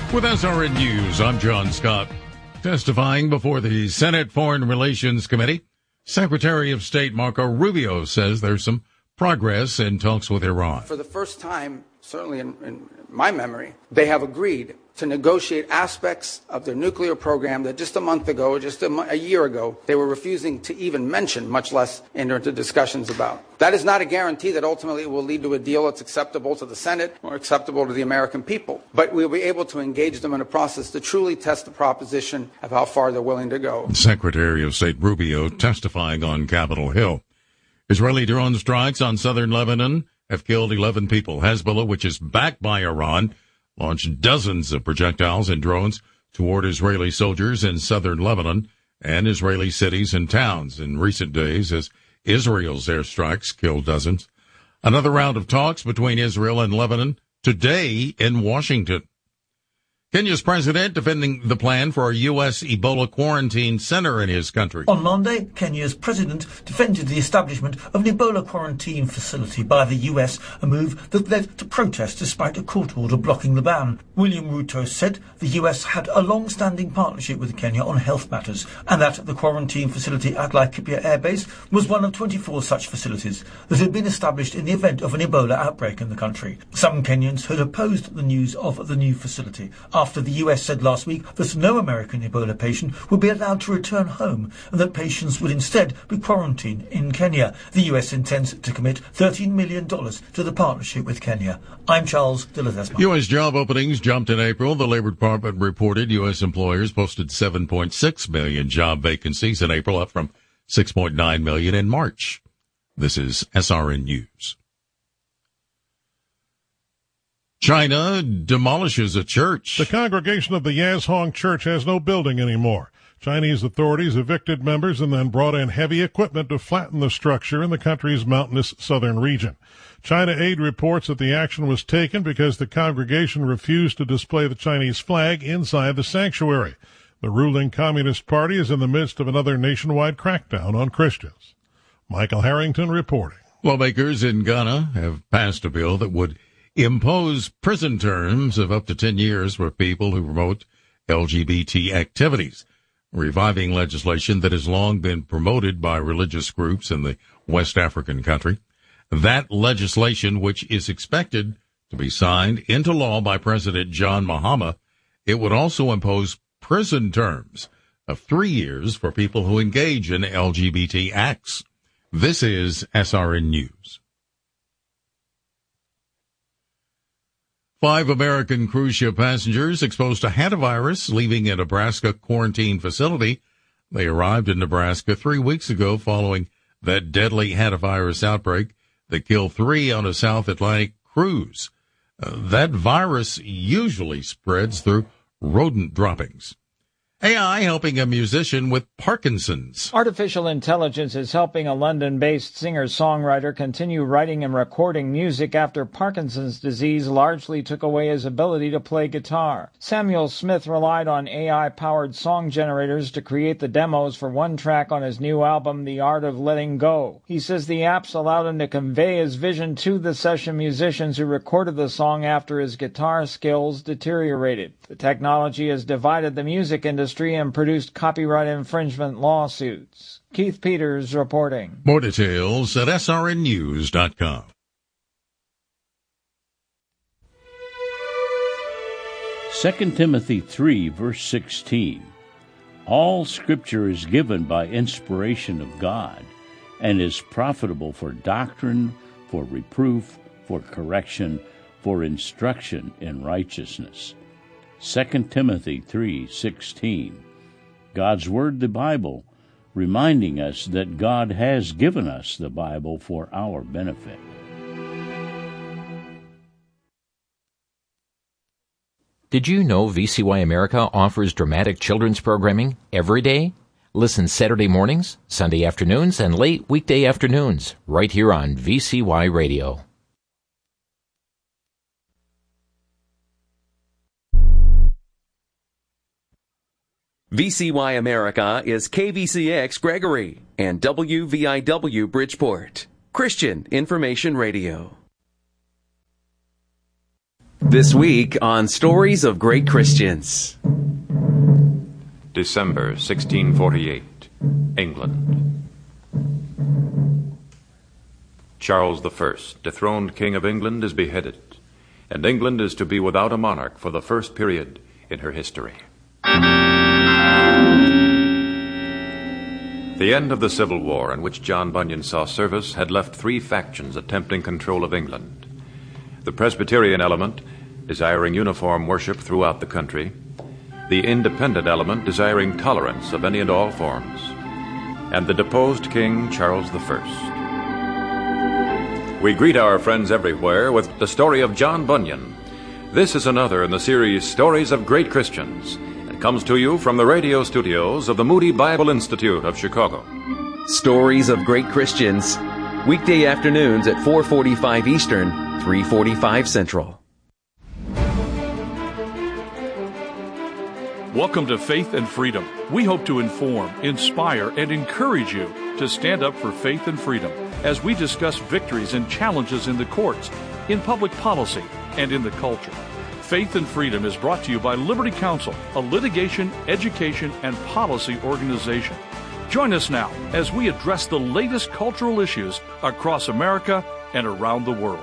With SRN News, I'm John Scott. Testifying before the Senate Foreign Relations Committee, Secretary of State Marco Rubio says there's some progress in talks with Iran. For the first time, certainly in my memory, they have agreed to negotiate aspects of their nuclear program that just a month ago, just a year ago, they were refusing to even mention, much less enter into discussions about. That is not a guarantee that ultimately it will lead to a deal that's acceptable to the Senate or acceptable to the American people. But we'll be able to engage them in a process to truly test the proposition of how far they're willing to go. Secretary of State Rubio testifying on Capitol Hill. Israeli drone strikes on southern Lebanon have killed 11 people. Hezbollah, which is backed by Iran, launched dozens of projectiles and drones toward Israeli soldiers in southern Lebanon and Israeli cities and towns in recent days as Israel's airstrikes killed dozens. Another round of talks between Israel and Lebanon today in Washington. Kenya's president defending the plan for a U.S. Ebola quarantine center in his country. On Monday, Kenya's president defended the establishment of an Ebola quarantine facility by the U.S., a move that led to protests despite a court order blocking the ban. William Ruto said the U.S. had a long-standing partnership with Kenya on health matters and that the quarantine facility at Laikipia Air Base was one of 24 such facilities that had been established in the event of an Ebola outbreak in the country. Some Kenyans had opposed the news of the new facility after the US said last week that no American Ebola patient would be allowed to return home and that patients would instead be quarantined in Kenya. The US intends to commit $13 million to the partnership with Kenya. I'm Charles de Ledesma. U.S. job openings jumped in April. The Labor Department reported U.S. employers posted 7.6 million job vacancies in April, up from 6.9 million in March. This is SRN News. China demolishes a church. The congregation of the Yazhong Church has no building anymore. Chinese authorities evicted members and then brought in heavy equipment to flatten the structure in the country's mountainous southern region. China Aid reports that the action was taken because the congregation refused to display the Chinese flag inside the sanctuary. The ruling Communist Party is in the midst of another nationwide crackdown on Christians. Michael Harrington reporting. Lawmakers in Ghana have passed a bill that would impose prison terms of up to 10 years for people who promote LGBT activities, reviving legislation that has long been promoted by religious groups in the West African country. That legislation, which is expected to be signed into law by President John Mahama, it would also impose prison terms of 3 years for people who engage in LGBT acts. This is SRN News. 5 American cruise ship passengers exposed to hantavirus leaving a Nebraska quarantine facility. They arrived in Nebraska 3 weeks ago following that deadly hantavirus outbreak that killed 3 on a South Atlantic cruise. That virus usually spreads through rodent droppings. AI helping a musician with Parkinson's. Artificial intelligence is helping a London-based singer-songwriter continue writing and recording music after Parkinson's disease largely took away his ability to play guitar. Samuel Smith relied on AI-powered song generators to create the demos for one track on his new album, The Art of Letting Go. He says the apps allowed him to convey his vision to the session musicians who recorded the song after his guitar skills deteriorated. The technology has divided the music industry and produced copyright infringement lawsuits. Keith Peters reporting. More details at srnnews.com. Second Timothy 3, verse 16. All Scripture is given by inspiration of God and is profitable for doctrine, for reproof, for correction, for instruction in righteousness. 2 Timothy 3:16. God's Word, the Bible, reminding us that God has given us the Bible for our benefit. Did you know VCY America offers dramatic children's programming every day? Listen Saturday mornings, Sunday afternoons, and late weekday afternoons, right here on VCY Radio. VCY America is KVCX Gregory and WVIW Bridgeport. Christian Information Radio. This week on Stories of Great Christians. December 1648, England. Charles I, dethroned King of England, is beheaded, and England is to be without a monarch for the first period in her history. The end of the Civil War, in which John Bunyan saw service, had left three factions attempting control of England. The Presbyterian element, desiring uniform worship throughout the country, the independent element desiring tolerance of any and all forms, and the deposed King Charles I. We greet our friends everywhere with the story of John Bunyan. This is another in the series Stories of Great Christians, and comes to you from the radio studios of the Moody Bible Institute of Chicago. Stories of Great Christians, weekday afternoons at 4:45 Eastern, 3:45 Central. Welcome to Faith and Freedom. We hope to inform, inspire, and encourage you to stand up for faith and freedom as we discuss victories and challenges in the courts, in public policy, and in the culture. Faith and Freedom is brought to you by Liberty Counsel, a litigation, education, and policy organization. Join us now as we address the latest cultural issues across America and around the world.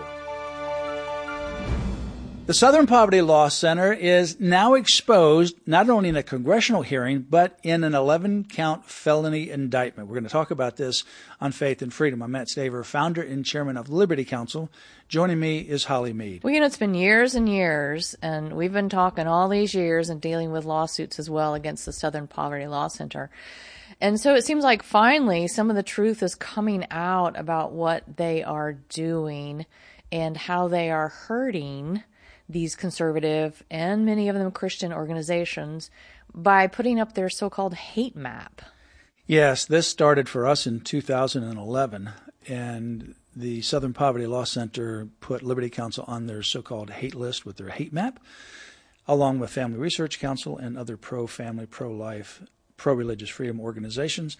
The Southern Poverty Law Center is now exposed not only in a congressional hearing, but in an 11-count felony indictment. We're going to talk about this on Faith and Freedom. I'm Matt Staver, founder and chairman of Liberty Counsel. Joining me is Holly Mead. Well, it's been years and years, and we've been talking all these years and dealing with lawsuits as well against the Southern Poverty Law Center. And so it seems like finally some of the truth is coming out about what they are doing and how they are hurting these conservative and many of them Christian organizations by putting up their so-called hate map. Yes, this started for us in 2011, and the Southern Poverty Law Center put Liberty Counsel on their so-called hate list with their hate map, along with Family Research Council and other pro-family, pro-life, pro-religious freedom organizations.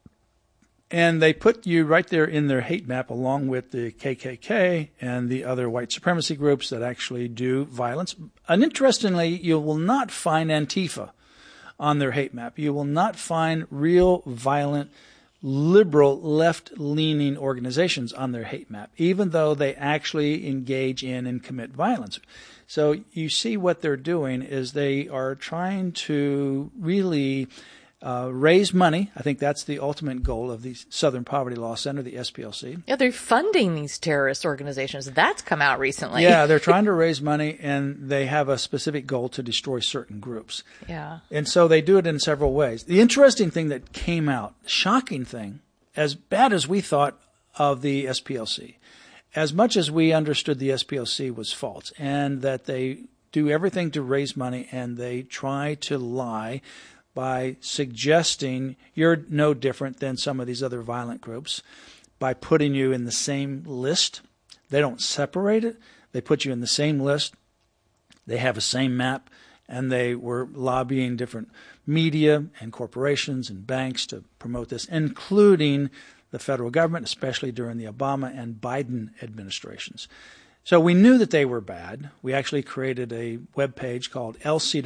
And they put you right there in their hate map along with the KKK and the other white supremacy groups that actually do violence. And interestingly, you will not find Antifa on their hate map. You will not find real violent, liberal, left-leaning organizations on their hate map, even though they actually engage in and commit violence. So you see what they're doing is they are trying to really raise money. I think that's the ultimate goal of the Southern Poverty Law Center, the SPLC. Yeah, they're funding these terrorist organizations. That's come out recently. Yeah, they're trying to raise money, and they have a specific goal to destroy certain groups. Yeah. And so they do it in several ways. The interesting thing that came out, shocking thing, as bad as we thought of the SPLC, as much as we understood the SPLC was false and that they do everything to raise money and they try to lie by suggesting you're no different than some of these other violent groups, by putting you in the same list. They don't separate it. They put you in the same list. They have a same map, and they were lobbying different media and corporations and banks to promote this, including the federal government, especially during the Obama and Biden administrations. So we knew that they were bad. We actually created a webpage called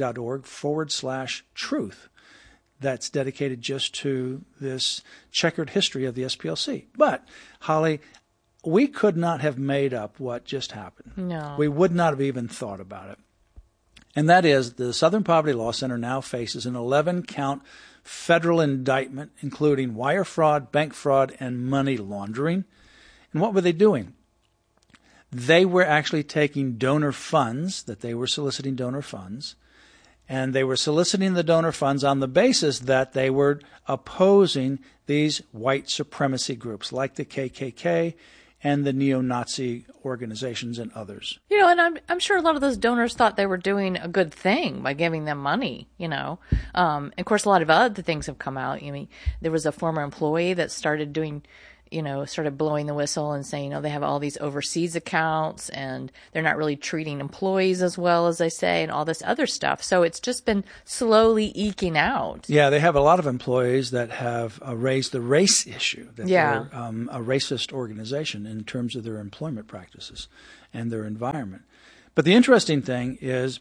lc.org/truth. That's dedicated just to this checkered history of the SPLC. But, Holly, we could not have made up what just happened. No. We would not have even thought about it. And that is the Southern Poverty Law Center now faces an 11-count federal indictment, including wire fraud, bank fraud, and money laundering. And what were they doing? They were actually taking donor funds, that they were soliciting donor funds, and they were soliciting the donor funds on the basis that they were opposing these white supremacy groups like the KKK and the neo-Nazi organizations and others. And I'm sure a lot of those donors thought they were doing a good thing by giving them money, Of course, a lot of other things have come out. There was a former employee that started doing started blowing the whistle and saying, they have all these overseas accounts and they're not really treating employees as well as they say and all this other stuff. So it's just been slowly eking out. Yeah, they have a lot of employees that have raised the race issue, that they're a racist organization in terms of their employment practices and their environment. But the interesting thing is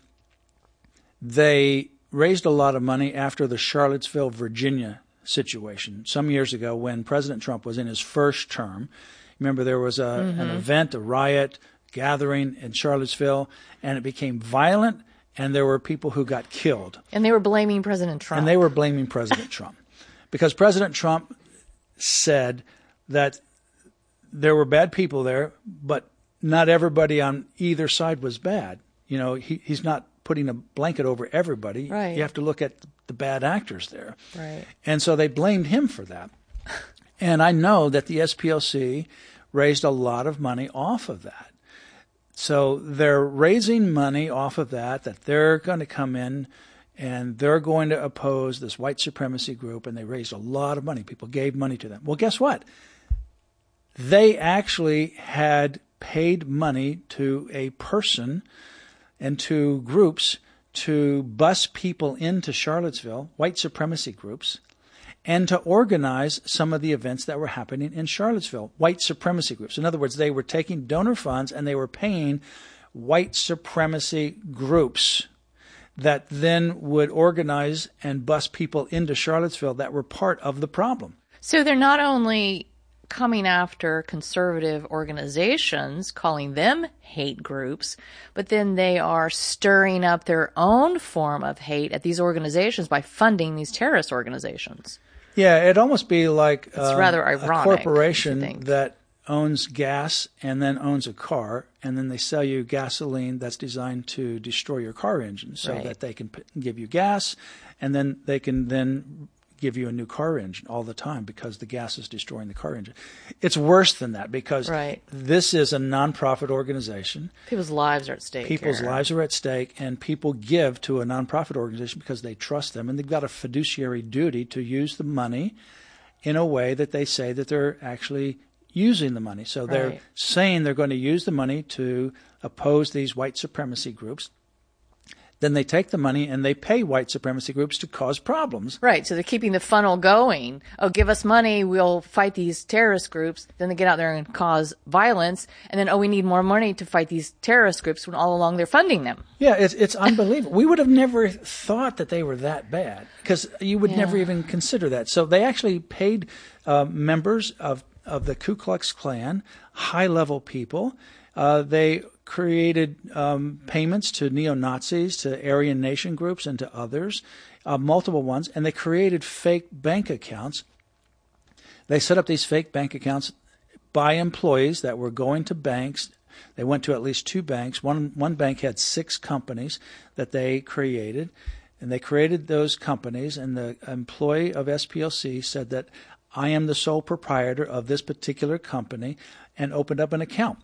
they raised a lot of money after the Charlottesville, Virginia situation some years ago when President Trump was in his first term. Remember, there was an event, a riot, gathering in Charlottesville, and it became violent, and there were people who got killed. And they were blaming President Trump. Because President Trump said that there were bad people there, but not everybody on either side was bad. You know, he's not putting a blanket over everybody. Right. You have to look at the bad actors there. Right. And so they blamed him for that. And I know that the SPLC raised a lot of money off of that. So they're raising money off of that they're going to come in and they're going to oppose this white supremacy group, and they raised a lot of money. People gave money to them. Well, guess what? They actually had paid money to a person and to groups to bus people into Charlottesville, white supremacy groups, and to organize some of the events that were happening in Charlottesville, white supremacy groups. In other words, they were taking donor funds and they were paying white supremacy groups that then would organize and bus people into Charlottesville that were part of the problem. So they're not only coming after conservative organizations, calling them hate groups, but then they are stirring up their own form of hate at these organizations by funding these terrorist organizations. Yeah, it'd almost be like it's rather ironic, a corporation that owns gas and then owns a car, and then they sell you gasoline that's designed to destroy your car engine so that they can give you gas, and then they can then give you a new car engine all the time because the gas is destroying the car engine. It's worse than that because this is a nonprofit organization. People's lives are at stake. People's lives are at stake, and people give to a nonprofit organization because they trust them, and they've got a fiduciary duty to use the money in a way that they say that they're actually using the money. So they're saying they're going to use the money to oppose these white supremacy groups. Then they take the money and they pay white supremacy groups to cause problems. Right. So they're keeping the funnel going. Oh, give us money, we'll fight these terrorist groups. Then they get out there and cause violence. And then, we need more money to fight these terrorist groups when all along they're funding them. Yeah, it's unbelievable. We would have never thought that they were that bad because you would never even consider that. So they actually paid members of the Ku Klux Klan, high-level people. They created payments to neo-Nazis, to Aryan Nation groups, and to others, multiple ones, and they created fake bank accounts. They set up these fake bank accounts by employees that were going to banks. They went to at least 2 banks. One bank had 6 companies that they created, and they created those companies, and the employee of SPLC said that I am the sole proprietor of this particular company, and opened up an account.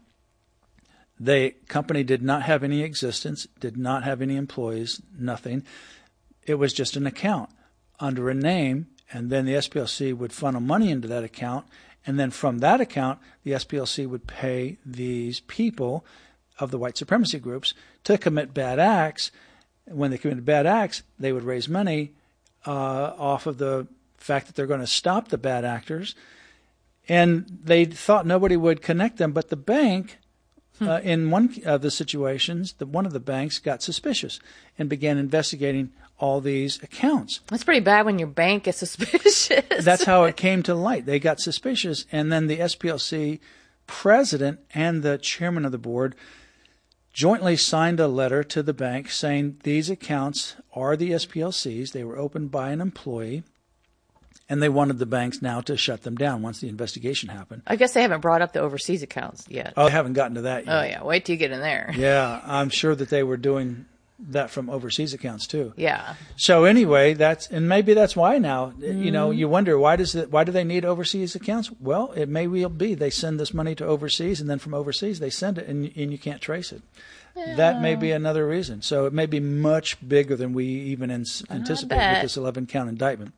The company did not have any existence, did not have any employees, nothing. It was just an account under a name, and then the SPLC would funnel money into that account, and then from that account, the SPLC would pay these people of the white supremacy groups to commit bad acts. When they committed bad acts, they would raise money off of the fact that they're going to stop the bad actors, and they thought nobody would connect them, but the bank... in one of the situations, one of the banks got suspicious and began investigating all these accounts. That's pretty bad when your bank is suspicious. That's how it came to light. They got suspicious, and then the SPLC president and the chairman of the board jointly signed a letter to the bank saying these accounts are the SPLC's. They were opened by an employee. And they wanted the banks now to shut them down once the investigation happened. I guess they haven't brought up the overseas accounts yet. Oh, they haven't gotten to that yet. Oh, yeah. Wait till you get in there. Yeah, I'm sure that they were doing that from overseas accounts, too. Yeah. So anyway, and maybe that's why now, you wonder, why do they need overseas accounts? Well, it may well be they send this money to overseas, and then from overseas they send it, and you can't trace it. Yeah. That may be another reason. So it may be much bigger than we even anticipate with this 11-count indictment.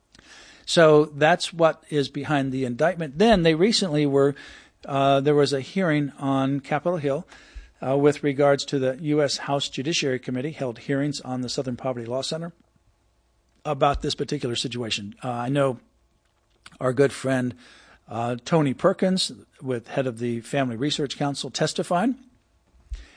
So that's what is behind the indictment. Then they recently there was a hearing on Capitol Hill with regards to the U.S. House Judiciary Committee held hearings on the Southern Poverty Law Center about this particular situation. I know our good friend Tony Perkins, head of the Family Research Council, testified.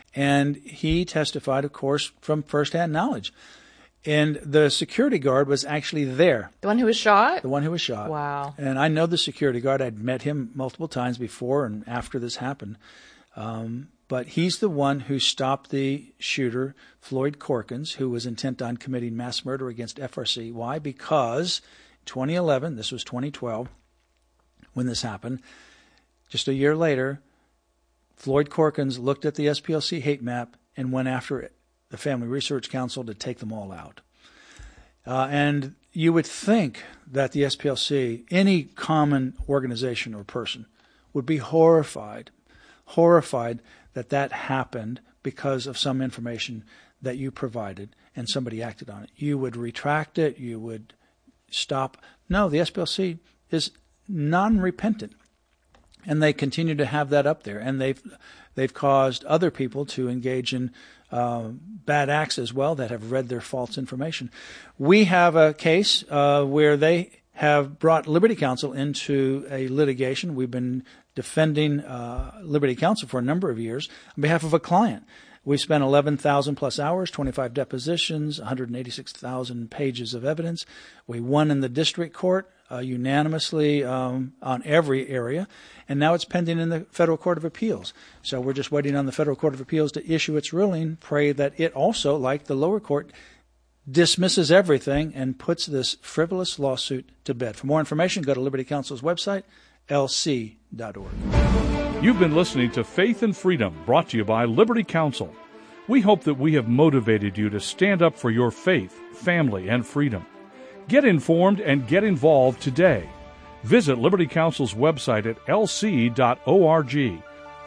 And he testified, of course, from firsthand knowledge. And the security guard was actually there. The one who was shot? The one who was shot. Wow. And I know the security guard. I'd met him multiple times before and after this happened. But he's the one who stopped the shooter, Floyd Corkins, who was intent on committing mass murder against FRC. Why? Because 2011, this was 2012 when this happened, just a year later, Floyd Corkins looked at the SPLC hate map and went after the Family Research Council to take them all out. And you would think that the SPLC, any common organization or person, would be horrified that happened because of some information that you provided and somebody acted on it. You would retract it. You would stop. No, the SPLC is non-repentant, and they continue to have that up there. And they've caused other people to engage in bad acts as well that have read their false information. We have a case where they have brought Liberty Counsel into a litigation. We've been defending Liberty Counsel for a number of years on behalf of a client. We spent 11,000 plus hours, 25 depositions, 186,000 pages of evidence. We won in the district court unanimously on every area, and now it's pending in the Federal Court of Appeals. So we're just waiting on the Federal Court of Appeals to issue its ruling. Pray that it also, like the lower court, dismisses everything and puts this frivolous lawsuit to bed. For more information, go to Liberty Counsel's website, lc.org. You've been listening to Faith and Freedom, brought to you by Liberty Counsel. We hope that we have motivated you to stand up for your faith, family, and freedom. Get informed and get involved today. Visit Liberty Counsel's website at lc.org.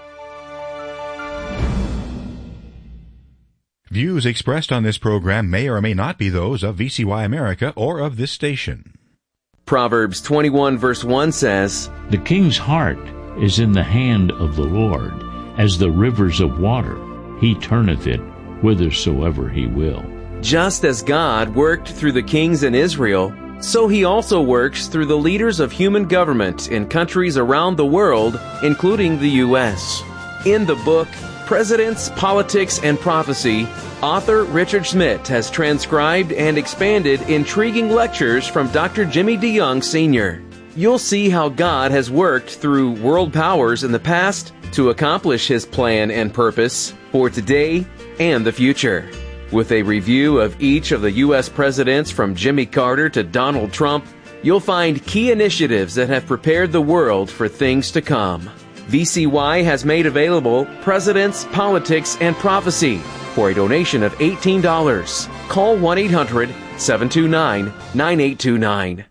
Views expressed on this program may or may not be those of VCY America or of this station. Proverbs 21 verse 1 says, "The king's heart is in the hand of the Lord, as the rivers of water. He turneth it whithersoever he will." Just as God worked through the kings in Israel, so he also works through the leaders of human government in countries around the world, including the U.S. In the book, Presidents, Politics, and Prophecy, author Richard Schmidt has transcribed and expanded intriguing lectures from Dr. Jimmy DeYoung Sr. You'll see how God has worked through world powers in the past to accomplish his plan and purpose for today and the future. With a review of each of the U.S. presidents from Jimmy Carter to Donald Trump, you'll find key initiatives that have prepared the world for things to come. VCY has made available Presidents, Politics, and Prophecy for a donation of $18. Call 1-800-729-9829.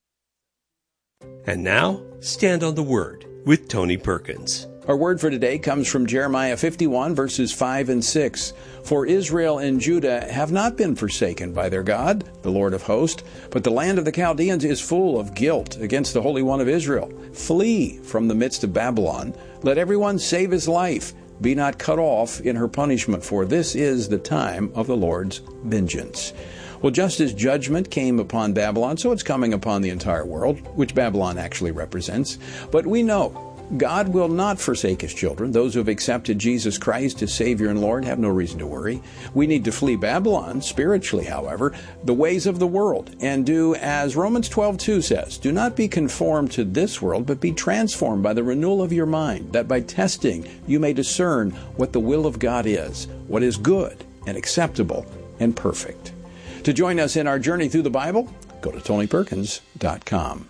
And now, Stand on the Word with Tony Perkins. Our word for today comes from Jeremiah 51, verses 5 and 6. For Israel and Judah have not been forsaken by their God, the Lord of hosts, but the land of the Chaldeans is full of guilt against the Holy One of Israel. Flee from the midst of Babylon. Let everyone save his life. Be not cut off in her punishment, for this is the time of the Lord's vengeance. Well, just as judgment came upon Babylon, so it's coming upon the entire world, which Babylon actually represents. But we know God will not forsake his children. Those who have accepted Jesus Christ as Savior and Lord have no reason to worry. We need to flee Babylon, spiritually, however, the ways of the world, and do as Romans 12:2 says, do not be conformed to this world, but be transformed by the renewal of your mind, that by testing you may discern what the will of God is, what is good and acceptable and perfect. To join us in our journey through the Bible, go to TonyPerkins.com.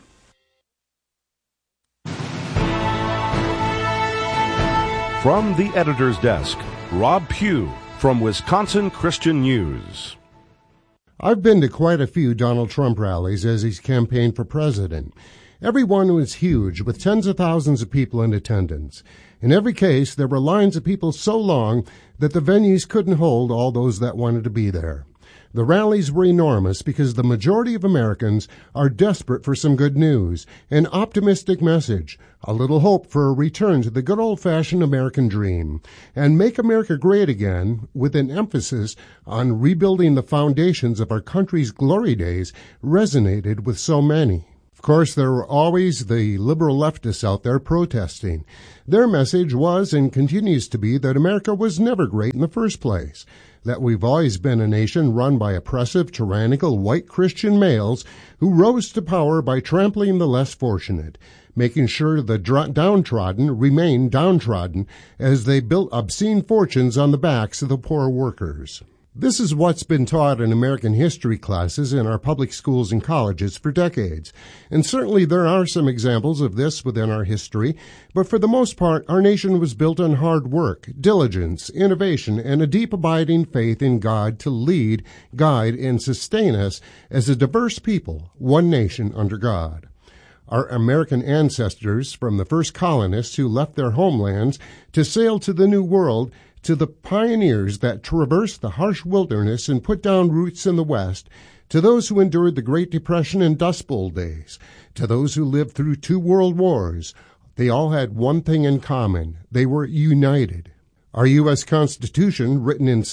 From the editor's desk, Rob Pugh from Wisconsin Christian News. I've been to quite a few Donald Trump rallies as he's campaigned for president. Every one was huge, with tens of thousands of people in attendance. In every case, there were lines of people so long that the venues couldn't hold all those that wanted to be there. The rallies were enormous because the majority of Americans are desperate for some good news, an optimistic message, a little hope for a return to the good old-fashioned American dream, and Make America Great Again, with an emphasis on rebuilding the foundations of our country's glory days, resonated with so many. Of course, there were always the liberal leftists out there protesting. Their message was and continues to be that America was never great in the first place, that we've always been a nation run by oppressive, tyrannical, white Christian males who rose to power by trampling the less fortunate, making sure the downtrodden remained downtrodden as they built obscene fortunes on the backs of the poor workers. This is what's been taught in American history classes in our public schools and colleges for decades. And certainly there are some examples of this within our history, but for the most part, our nation was built on hard work, diligence, innovation, and a deep abiding faith in God to lead, guide, and sustain us as a diverse people, one nation under God. Our American ancestors, from the first colonists who left their homelands to sail to the New World, to the pioneers that traversed the harsh wilderness and put down roots in the West, to those who endured the Great Depression and Dust Bowl days, to those who lived through 2 world wars, they all had one thing in common. They were united. Our U.S. Constitution, written in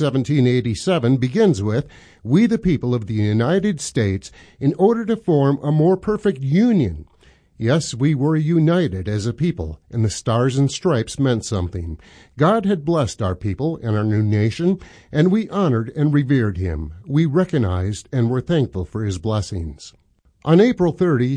1787, begins with, "We the people of the United States, in order to form a more perfect union." Yes, we were united as a people, and the stars and stripes meant something. God had blessed our people and our new nation, and we honored and revered him. We recognized and were thankful for his blessings. On April 30,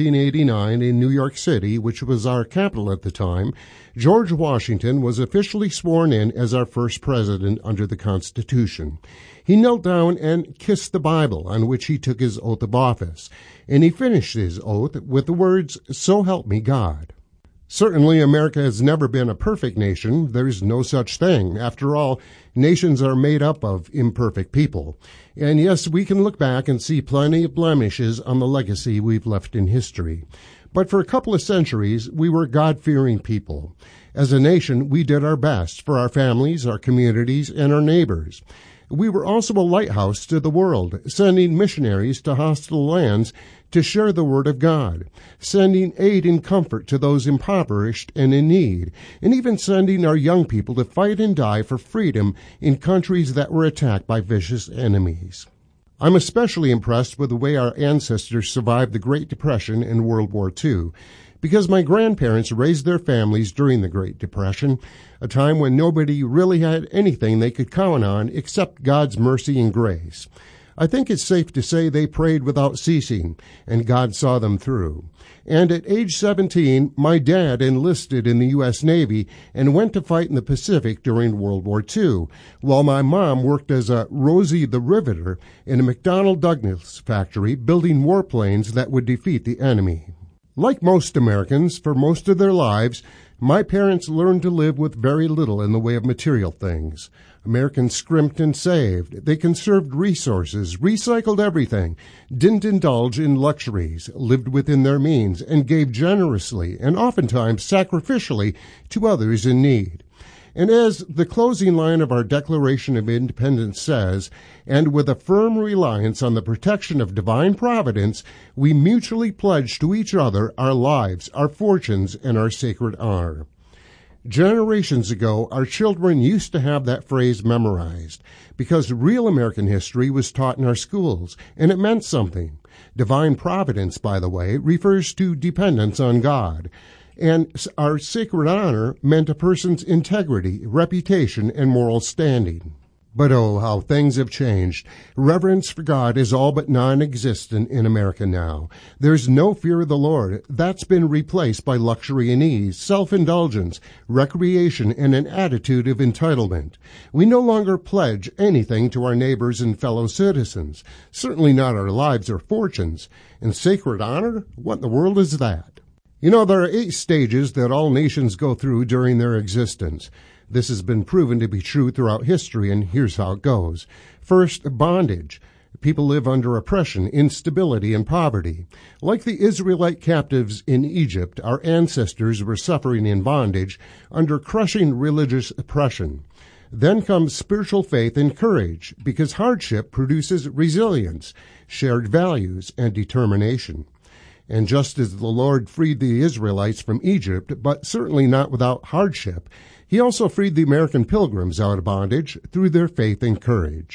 1789, in New York City, which was our capital at the time, George Washington was officially sworn in as our first president under the Constitution. He knelt down and kissed the Bible on which he took his oath of office, and he finished his oath with the words, "So help me God." Certainly, America has never been a perfect nation. There's no such thing. After all, nations are made up of imperfect people. And yes, we can look back and see plenty of blemishes on the legacy we've left in history. But for a couple of centuries, we were God-fearing people. As a nation, we did our best for our families, our communities, and our neighbors. We were also a lighthouse to the world, sending missionaries to hostile lands to share the word of God, sending aid and comfort to those impoverished and in need, and even sending our young people to fight and die for freedom in countries that were attacked by vicious enemies. I'm especially impressed with the way our ancestors survived the Great Depression and World War II, because my grandparents raised their families during the Great Depression, a time when nobody really had anything they could count on except God's mercy and grace. I think it's safe to say they prayed without ceasing, and God saw them through. And at age 17, my dad enlisted in the U.S. Navy and went to fight in the Pacific during World War II, while my mom worked as a Rosie the Riveter in a McDonnell Douglas factory building warplanes that would defeat the enemy. Like most Americans, for most of their lives, my parents learned to live with very little in the way of material things. Americans scrimped and saved. They conserved resources, recycled everything, didn't indulge in luxuries, lived within their means, and gave generously and oftentimes sacrificially to others in need. And as the closing line of our Declaration of Independence says, and with a firm reliance on the protection of divine providence, we mutually pledge to each other our lives, our fortunes, and our sacred honor. Generations ago, our children used to have that phrase memorized because real American history was taught in our schools, and it meant something. Divine providence, by the way, refers to dependence on God. And our sacred honor meant a person's integrity, reputation, and moral standing. But oh, how things have changed. Reverence for God is all but non-existent in America now. There's no fear of the Lord. That's been replaced by luxury and ease, self-indulgence, recreation, and an attitude of entitlement. We no longer pledge anything to our neighbors and fellow citizens, certainly not our lives or fortunes. And sacred honor? What in the world is that? You know, there are 8 stages that all nations go through during their existence. This has been proven to be true throughout history, and here's how it goes. First, bondage. People live under oppression, instability, and poverty. Like the Israelite captives in Egypt, our ancestors were suffering in bondage under crushing religious oppression. Then comes spiritual faith and courage, because hardship produces resilience, shared values, and determination. And just as the Lord freed the Israelites from Egypt, but certainly not without hardship, he also freed the American pilgrims out of bondage through their faith and courage.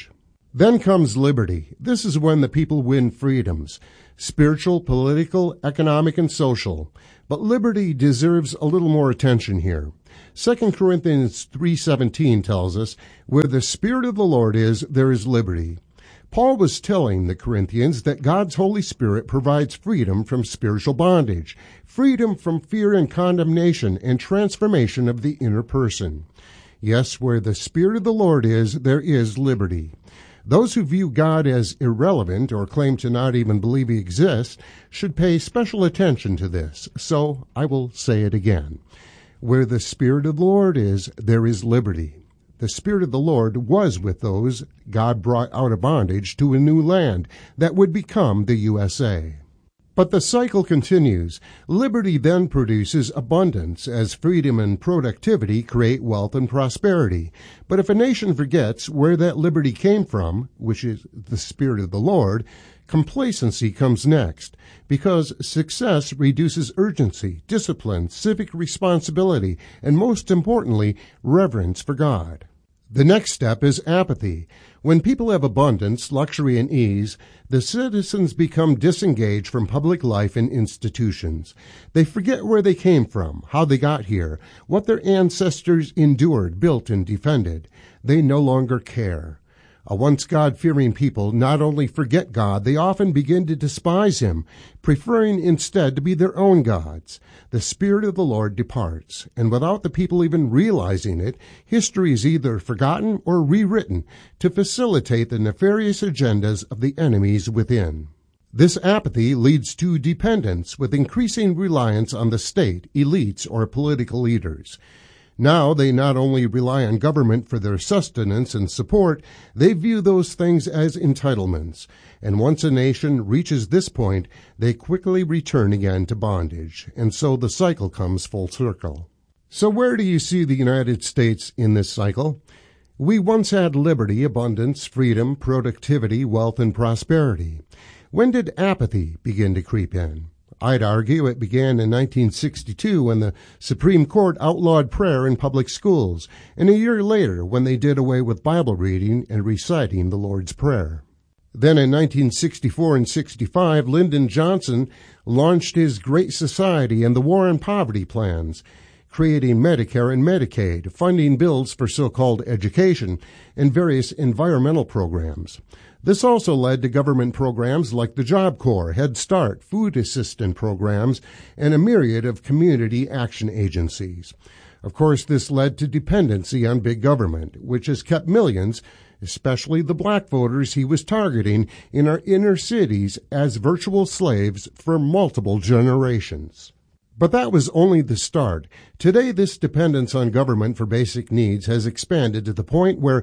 Then comes liberty. This is when the people win freedoms, spiritual, political, economic, and social. But liberty deserves a little more attention here. 2 Corinthians 3:17 tells us, "Where the Spirit of the Lord is, there is liberty." Paul was telling the Corinthians that God's Holy Spirit provides freedom from spiritual bondage, freedom from fear and condemnation, and transformation of the inner person. Yes, where the Spirit of the Lord is, there is liberty. Those who view God as irrelevant or claim to not even believe he exists should pay special attention to this, so I will say it again. Where the Spirit of the Lord is, there is liberty. The Spirit of the Lord was with those God brought out of bondage to a new land that would become the USA. But the cycle continues. Liberty then produces abundance as freedom and productivity create wealth and prosperity. But if a nation forgets where that liberty came from, which is the Spirit of the Lord, complacency comes next, because success reduces urgency, discipline, civic responsibility, and most importantly, reverence for God. The next step is apathy. When people have abundance, luxury, and ease, the citizens become disengaged from public life and institutions. They forget where they came from, how they got here, what their ancestors endured, built, and defended. They no longer care. A once God-fearing people not only forget God, they often begin to despise him, preferring instead to be their own gods. The Spirit of the Lord departs, and without the people even realizing it, history is either forgotten or rewritten to facilitate the nefarious agendas of the enemies within. This apathy leads to dependence, with increasing reliance on the state, elites, or political leaders. Now they not only rely on government for their sustenance and support, they view those things as entitlements. And once a nation reaches this point, they quickly return again to bondage. And so the cycle comes full circle. So where do you see the United States in this cycle? We once had liberty, abundance, freedom, productivity, wealth, and prosperity. When did apathy begin to creep in? I'd argue it began in 1962 when the Supreme Court outlawed prayer in public schools, and a year later when they did away with Bible reading and reciting the Lord's Prayer. Then in 1964 and 65, Lyndon Johnson launched his Great Society and the War on Poverty plans, creating Medicare and Medicaid, funding bills for so-called education, and various environmental programs. This also led to government programs like the Job Corps, Head Start, food assistance programs, and a myriad of community action agencies. Of course, this led to dependency on big government, which has kept millions, especially the black voters he was targeting, in our inner cities as virtual slaves for multiple generations. But that was only the start. Today, this dependence on government for basic needs has expanded to the point where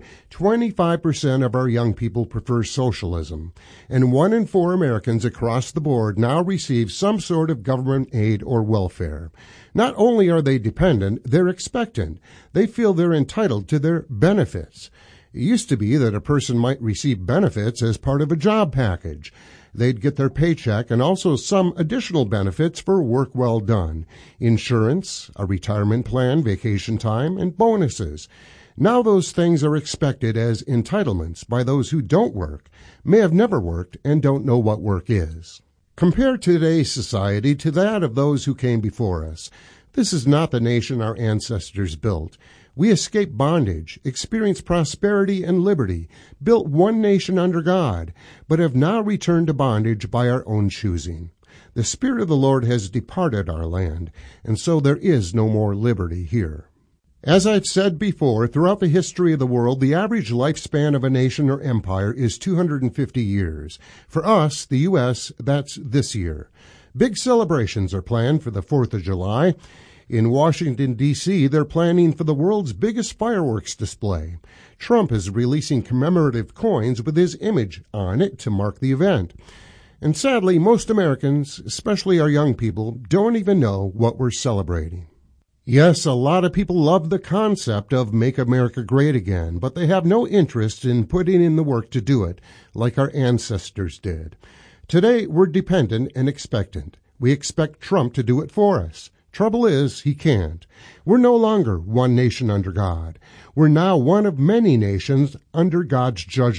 25% of our young people prefer socialism, and 1 in 4 Americans across the board now receive some sort of government aid or welfare. Not only are they dependent, they're expectant. They feel they're entitled to their benefits. It used to be that a person might receive benefits as part of a job package. They'd get their paycheck and also some additional benefits for work well done, insurance, a retirement plan, vacation time, and bonuses. Now those things are expected as entitlements by those who don't work, may have never worked, and don't know what work is. Compare today's society to that of those who came before us. This is not the nation our ancestors built. We escaped bondage, experienced prosperity and liberty, built one nation under God, but have now returned to bondage by our own choosing. The Spirit of the Lord has departed our land, and so there is no more liberty here. As I've said before, throughout the history of the world, the average lifespan of a nation or empire is 250 years. For us, the U.S., that's this year. Big celebrations are planned for the 4th of July. In Washington, D.C., they're planning for the world's biggest fireworks display. Trump is releasing commemorative coins with his image on it to mark the event. And sadly, most Americans, especially our young people, don't even know what we're celebrating. Yes, a lot of people love the concept of Make America Great Again, but they have no interest in putting in the work to do it, like our ancestors did. Today, we're dependent and expectant. We expect Trump to do it for us. Trouble is, he can't. We're no longer one nation under God. We're now one of many nations under God's judgment.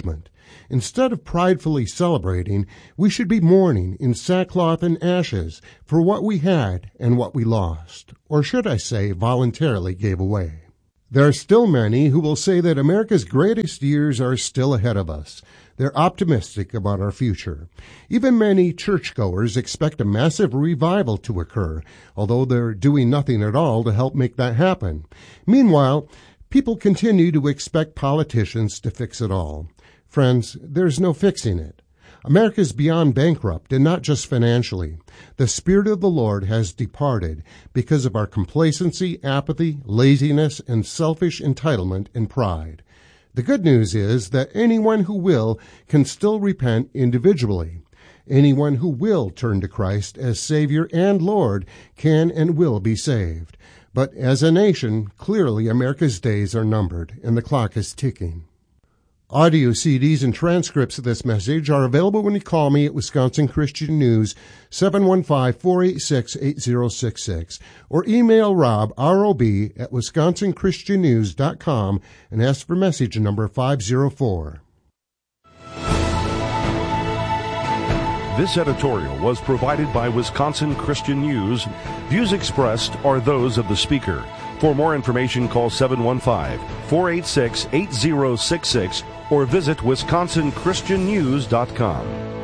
Instead of pridefully celebrating, we should be mourning in sackcloth and ashes for what we had and what we lost, or should I say voluntarily gave away. There are still many who will say that America's greatest years are still ahead of us. They're optimistic about our future. Even many churchgoers expect a massive revival to occur, although they're doing nothing at all to help make that happen. Meanwhile, people continue to expect politicians to fix it all. Friends, there's no fixing it. America is beyond bankrupt, and not just financially. The Spirit of the Lord has departed because of our complacency, apathy, laziness, and selfish entitlement and pride. The good news is that anyone who will can still repent individually. Anyone who will turn to Christ as Savior and Lord can and will be saved. But as a nation, clearly America's days are numbered, and the clock is ticking. Audio CDs and transcripts of this message are available when you call me at Wisconsin Christian News, 715-486-8066, or email Rob, R-O-B, at wisconsinchristiannews.com and ask for message number 504. This editorial was provided by Wisconsin Christian News. Views expressed are those of the speaker. For more information, call 715-486-8066 or visit wisconsinchristiannews.com.